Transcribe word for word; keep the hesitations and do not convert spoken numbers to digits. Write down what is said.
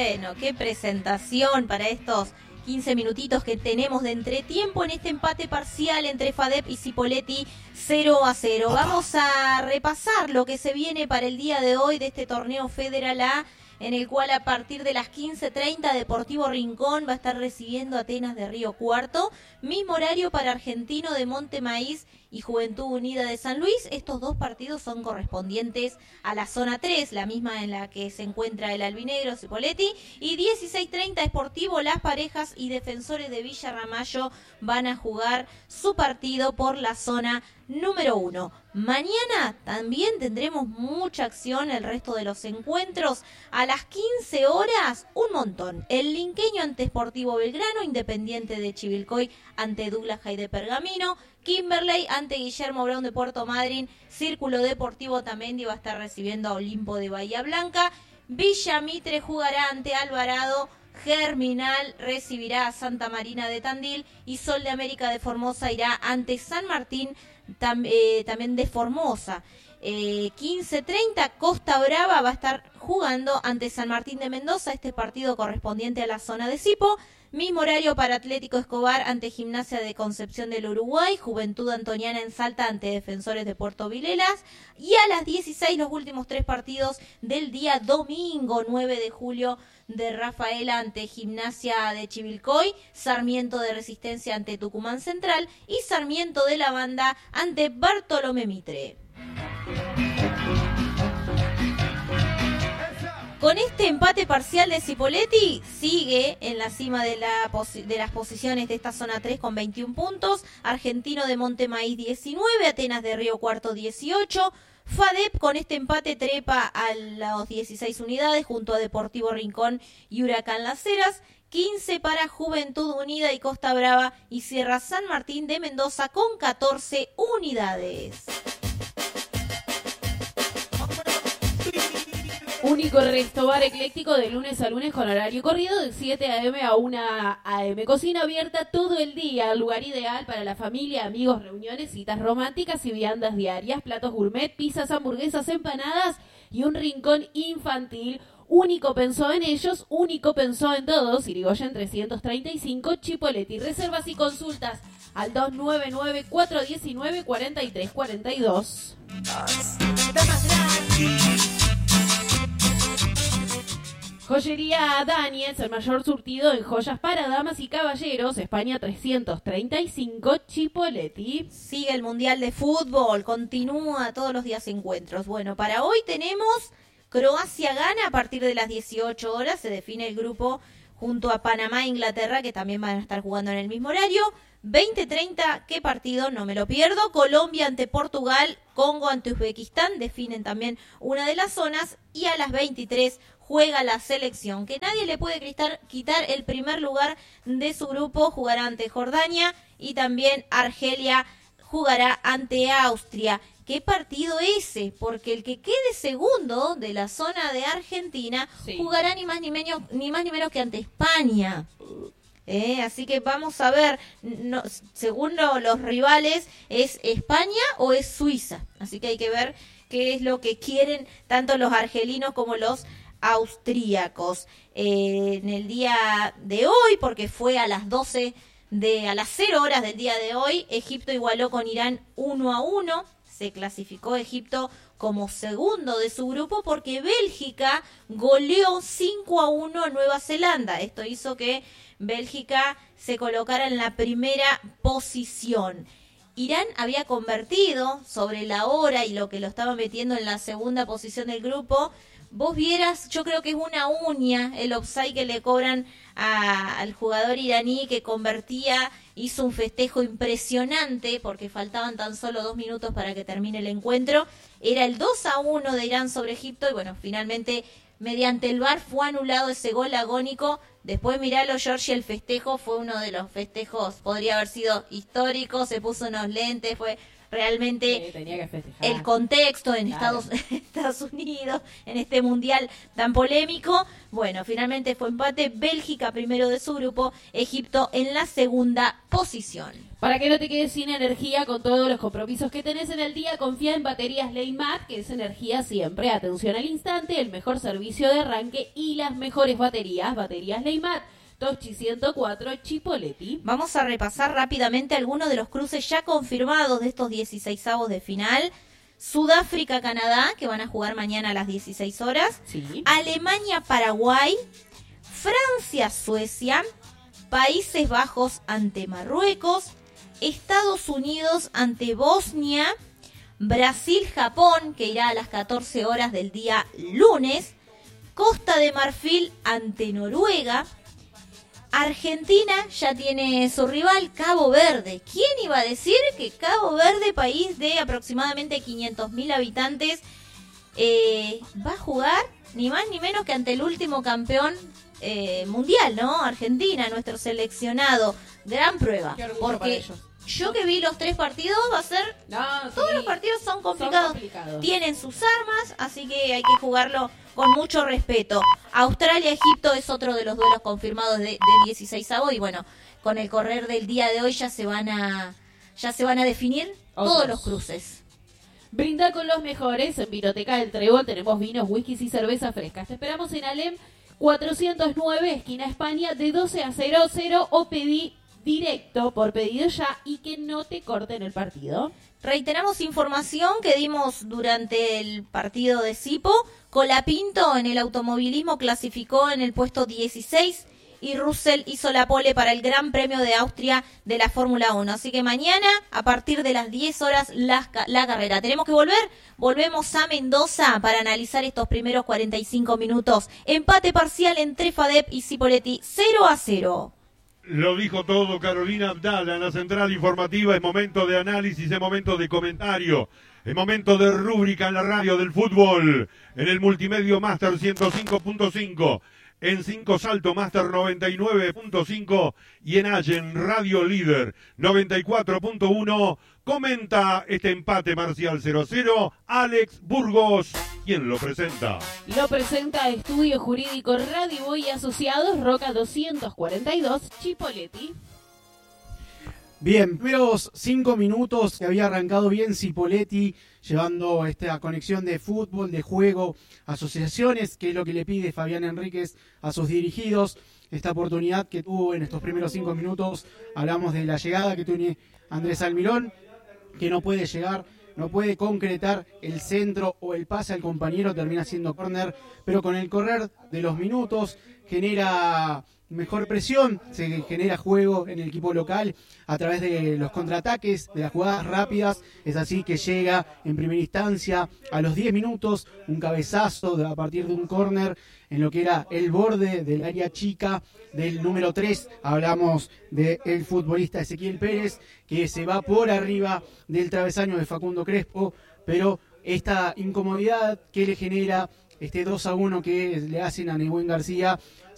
Bueno, qué presentación para estos quince minutitos que tenemos de entretiempo en este empate parcial entre FADEP y Cipolletti cero a cero. Vamos a repasar lo que se viene para el día de hoy de este torneo Federal A, en el cual a partir de las quince treinta Deportivo Rincón va a estar recibiendo a Atenas de Río Cuarto. Mismo horario para Argentino de Monte Maíz y Juventud Unida de San Luis. Estos dos partidos son correspondientes a la zona tres, la misma en la que se encuentra el albinegro Cipolletti. Y dieciséis treinta Sportivo Las Parejas y Defensores de Villa Ramallo van a jugar su partido por la zona número uno. Mañana también tendremos mucha acción, el resto de los encuentros. A las quince horas, un montón. El Linqueño ante Sportivo Belgrano, Independiente de Chivilcoy ante Douglas High de Pergamino, Kimberley ante Guillermo Brown de Puerto Madryn, Círculo Deportivo Tamendi va a estar recibiendo a Olimpo de Bahía Blanca, Villa Mitre jugará ante Alvarado, Germinal recibirá a Santa Marina de Tandil y Sol de América de Formosa irá ante San Martín tam, eh, también de Formosa. Eh, quince treinta Costa Brava va a estar jugando ante San Martín de Mendoza, este partido correspondiente a la zona de Cipo. Mismo horario para Atlético Escobar ante Gimnasia de Concepción del Uruguay, Juventud Antoniana en Salta ante Defensores de Puerto Vilelas. Y a las dieciséis los últimos tres partidos del día domingo nueve de julio, de Rafaela ante Gimnasia de Chivilcoy, Sarmiento de Resistencia ante Tucumán Central y Sarmiento de la Banda ante Bartolomé Mitre. Con este empate parcial de Cipolletti, sigue en la cima de, la posi- de las posiciones de esta zona tres con veintiún puntos, Argentino de Monte Maíz diecinueve, Atenas de Río Cuarto dieciocho, FADEP con este empate trepa a las dieciséis unidades junto a Deportivo Rincón y Huracán Las Heras, quince para Juventud Unida y Costa Brava y cierra San Martín de Mendoza con catorce unidades. Único resto bar ecléctico de lunes a lunes con horario corrido de siete a eme a una a eme. Cocina abierta todo el día, lugar ideal para la familia, amigos, reuniones, citas románticas y viandas diarias, platos gourmet, pizzas, hamburguesas, empanadas y un rincón infantil. Único pensó en ellos, único pensó en todos. Irigoyen trescientos treinta y cinco, Cipolletti. Reservas y consultas al dos nueve nueve, cuatro uno nueve, cuatro tres cuatro dos. Joyería Daniels, el mayor surtido en joyas para damas y caballeros, España trescientos treinta y cinco, Cipolletti. Sigue el Mundial de Fútbol, continúa todos los días encuentros. Bueno, para hoy tenemos Croacia gana a partir de las dieciocho horas, se define el grupo junto a Panamá e Inglaterra, que también van a estar jugando en el mismo horario. veinte treinta, ¿qué partido? No me lo pierdo. Colombia ante Portugal, Congo ante Uzbekistán, definen también una de las zonas. Y a las veintitrés juega la selección, que nadie le puede quitar, quitar el primer lugar de su grupo, jugará ante Jordania y también Argelia jugará ante Austria. ¿Qué partido ese? Porque el que quede segundo de la zona de Argentina sí. jugará ni más ni menos, ni más ni menos que ante España. Eh, así que vamos a ver, no, según lo, los rivales, ¿es España o es Suiza? Así que hay que ver qué es lo que quieren tanto los argelinos como los austríacos. Eh, en el día de hoy, porque fue a las doce de a las cero horas del día de hoy, Egipto igualó con Irán uno a uno. Se clasificó Egipto como segundo de su grupo porque Bélgica goleó cinco a uno a Nueva Zelanda. Esto hizo que Bélgica se colocara en la primera posición. Irán había convertido sobre la hora y lo que lo estaba metiendo en la segunda posición del grupo. Vos vieras, yo creo que es una uña el offside que le cobran a, al jugador iraní que convertía, hizo un festejo impresionante porque faltaban tan solo dos minutos para que termine el encuentro. Era el dos a uno de Irán sobre Egipto y bueno, finalmente mediante el V A R fue anulado ese gol agónico. Después miralo, Georgie, el festejo fue uno de los festejos, podría haber sido histórico, se puso unos lentes, fue realmente Sí, tenía que festejar. el contexto en Claro. Estados, Estados Unidos, en este mundial tan polémico. Bueno, finalmente fue empate. Bélgica primero de su grupo, Egipto en la segunda posición. Para que no te quedes sin energía con todos los compromisos que tenés en el día, confía en Baterías Leymat, que es energía siempre, atención al instante, el mejor servicio de arranque y las mejores baterías. Baterías Leymat, Tochi ciento cuatro, Chipoleti. Vamos a repasar rápidamente algunos de los cruces ya confirmados de estos dieciseisavos de final. Sudáfrica-Canadá, que van a jugar mañana a las dieciséis horas. Sí. Alemania-Paraguay. Francia-Suecia. Países Bajos ante Marruecos. Estados Unidos ante Bosnia. Brasil-Japón, que irá a las catorce horas del día lunes. Costa de Marfil ante Noruega. Argentina ya tiene su rival, Cabo Verde. ¿Quién iba a decir que Cabo Verde, país de aproximadamente quinientos mil habitantes, eh, va a jugar ni más ni menos que ante el último campeón eh, mundial, ¿no? Argentina, nuestro seleccionado. Gran prueba. Qué orgullo para Porque ellos. yo que vi los tres partidos, va a ser... No, Todos sí, los partidos son son complicados. complicados. Tienen sus armas, así que hay que jugarlo con mucho respeto. Australia-Egipto es otro de los duelos confirmados de, de dieciseisavo y bueno, con el correr del día de hoy ya se van a ya se van a definir Otros. todos los cruces. Brinda con los mejores. En Vinoteca del Trébol tenemos vinos, whiskies y cervezas frescas. Te esperamos en Alem cuatrocientos nueve, esquina España, de doce a cero cero, o pedí directo por pedido ya y que no te corten el partido. Reiteramos información que dimos durante el partido de Sipo. Colapinto en el automovilismo clasificó en el puesto dieciséis y Russell hizo la pole para el Gran Premio de Austria de la Fórmula uno. Así que mañana, a partir de las diez horas, la, la carrera. Tenemos que volver. Volvemos a Mendoza para analizar estos primeros cuarenta y cinco minutos. Empate parcial entre Fadep y Cipolletti, cero a cero. Lo dijo todo Carolina Abdala en la central informativa. Es momento de análisis, es momento de comentario, es momento de rúbrica en la radio del fútbol. En el Multimedio Master ciento cinco punto cinco, en Cinco Salto Master noventa y nueve punto cinco y en Allen Radio Líder noventa y cuatro punto uno. Comenta este empate marcial cero a cero Alex Burgos, quien lo presenta. Lo presenta Estudio Jurídico Radiboy y Asociados, Roca doscientos cuarenta y dos, Chipoleti. Bien, primeros cinco minutos que había arrancado bien Cipolletti, llevando esta conexión de fútbol, de juego, asociaciones, que es lo que le pide Fabián Enríquez a sus dirigidos. Esta oportunidad que tuvo en estos primeros cinco minutos, hablamos de la llegada que tiene Andrés Almirón, que no puede llegar, no puede concretar el centro o el pase al compañero, termina siendo córner, pero con el correr de los minutos genera mejor presión, se genera juego en el equipo local a través de los contraataques, de las jugadas rápidas. Es así que llega en primera instancia a los diez minutos un cabezazo de, a partir de un córner en lo que era el borde del área chica del número tres. Hablamos del futbolista Ezequiel Pérez, que se va por arriba del travesaño de Facundo Crespo, pero esta incomodidad que le genera este dos a uno que le hacen a Nehuen García